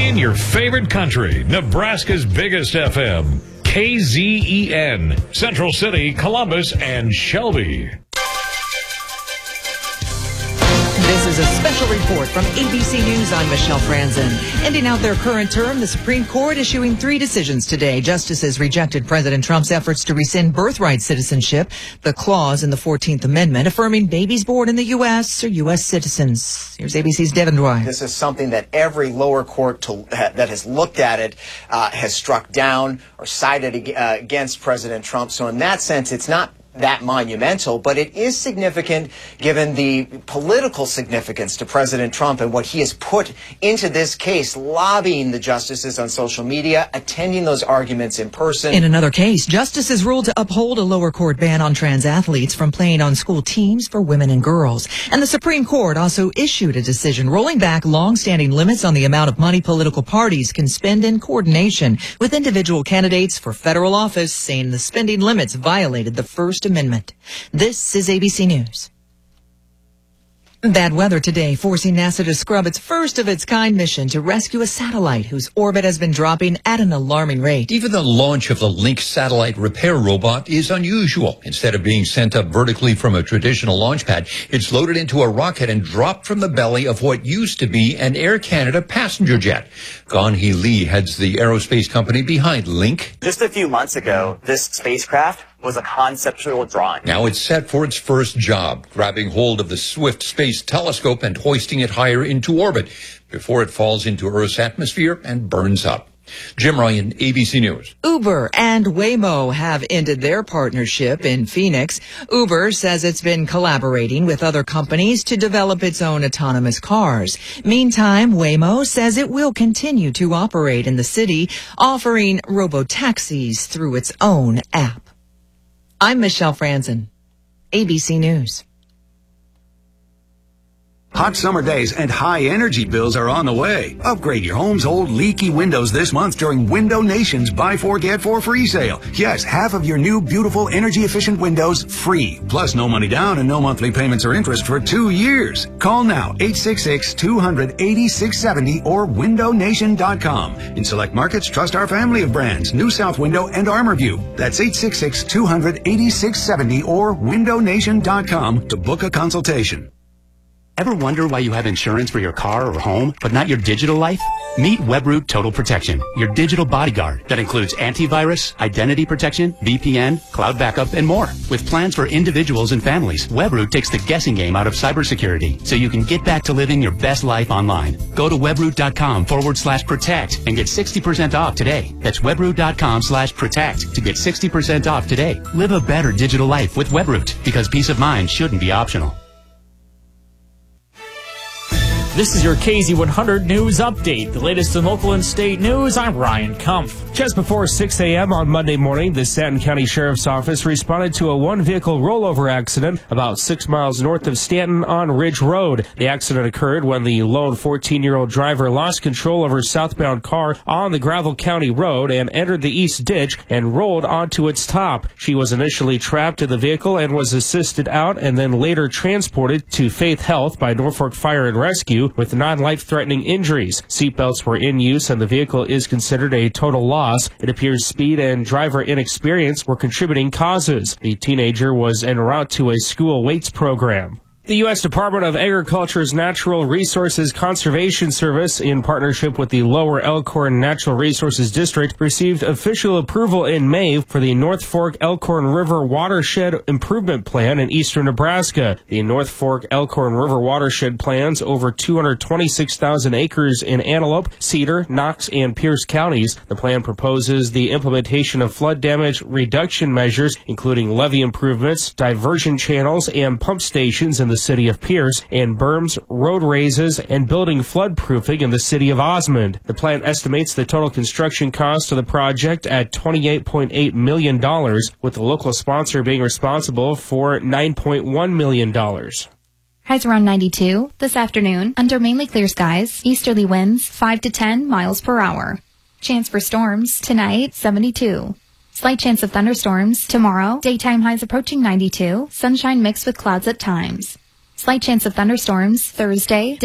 Playing your favorite country, Nebraska's biggest FM, KZEN, Central City, Columbus, and Shelby. This is a special report from ABC News. I'm Michelle Franzen. Ending out their current term, the Supreme Court issuing 3 decisions today. Justices rejected President Trump's efforts to rescind birthright citizenship, the clause in the 14th Amendment affirming babies born in the U.S. are U.S. citizens. Here's ABC's Devin Dwyer. This is something that every lower court that has looked at it has struck down or sided against President Trump. So in that sense, it's not that monumental, but it is significant given the political significance to President Trump and what he has put into this case, lobbying the justices on social media, attending those arguments in person. In another case, justices ruled to uphold a lower court ban on trans athletes from playing on school teams for women and girls. And the Supreme Court also issued a decision rolling back long-standing limits on the amount of money political parties can spend in coordination with individual candidates for federal office, saying the spending limits violated the First Amendment. This is ABC News. Bad weather today, forcing NASA to scrub its first-of-its-kind mission to rescue a satellite whose orbit has been dropping at an alarming rate. Even the launch of the Link satellite repair robot is unusual. Instead of being sent up vertically from a traditional launch pad, it's loaded into a rocket and dropped from the belly of what used to be an Air Canada passenger jet. Gan-hee Lee heads the aerospace company behind Link. Just a few months ago, this spacecraft was a conceptual drawing. Now it's set for its first job, grabbing hold of the Swift Space Telescope and hoisting it higher into orbit before it falls into Earth's atmosphere and burns up. Jim Ryan, ABC News. Uber and Waymo have ended their partnership in Phoenix. Uber says it's been collaborating with other companies to develop its own autonomous cars. Meantime, Waymo says it will continue to operate in the city, offering robo-taxis through its own app. I'm Michelle Franzen, ABC News. Hot summer days and high energy bills are on the way. Upgrade your home's old leaky windows this month during Window Nation's Buy 4 Get 4 free sale. Yes, half of your new beautiful energy efficient windows free. Plus no money down and no monthly payments or interest for 2 years. Call now 866-200-8670 or windownation.com. In select markets, trust our family of brands, New South Window and ArmorView. That's 866-200-8670 or windownation.com to book a consultation. Ever wonder why you have insurance for your car or home, but not your digital life? Meet Webroot Total Protection, your digital bodyguard that includes antivirus, identity protection, VPN, cloud backup, and more. With plans for individuals and families, Webroot takes the guessing game out of cybersecurity so you can get back to living your best life online. Go to webroot.com/protect and get 60% off today. That's webroot.com/protect to get 60% off today. Live a better digital life with Webroot because peace of mind shouldn't be optional. This is your KZ100 News Update. The latest in local and state news, I'm Ryan Kumpf. Just before 6 a.m. on Monday morning, the Stanton County Sheriff's Office responded to a one-vehicle rollover accident about 6 miles north of Stanton on Ridge Road. The accident occurred when the lone 14-year-old driver lost control of her southbound car on the Gravel County Road and entered the east ditch and rolled onto its top. She was initially trapped in the vehicle and was assisted out and then later transported to Faith Health by Norfolk Fire and Rescue with non-life-threatening injuries. Seatbelts were in use and the vehicle is considered a total loss. It appears speed and driver inexperience were contributing causes. The teenager was en route to a school weights program. The U.S. Department of Agriculture's Natural Resources Conservation Service, in partnership with the Lower Elkhorn Natural Resources District, received official approval in May for the North Fork Elkhorn River Watershed Improvement Plan in eastern Nebraska. The North Fork Elkhorn River Watershed plans over 226,000 acres in Antelope, Cedar, Knox, and Pierce counties. The plan proposes the implementation of flood damage reduction measures, including levee improvements, diversion channels, and pump stations in the city of Pierce, and berms, road raises, and building flood-proofing in the city of Osmond. The plan estimates the total construction cost of the project at $28.8 million, with the local sponsor being responsible for $9.1 million. Highs around 92 this afternoon under mainly clear skies, easterly winds 5 to 10 miles per hour. Chance for storms tonight 72. Slight chance of thunderstorms tomorrow, daytime highs approaching 92, sunshine mixed with clouds at times. Slight chance of thunderstorms Thursday.